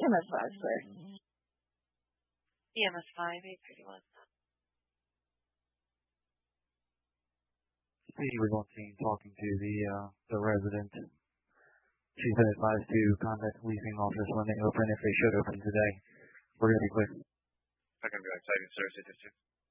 EMS 5, sir. EMS 5, 831. He was on scene talking to the resident. She's been advised to contact leasing office when they open, if they should open today. We're going to be quick. Not going to be exciting, sir.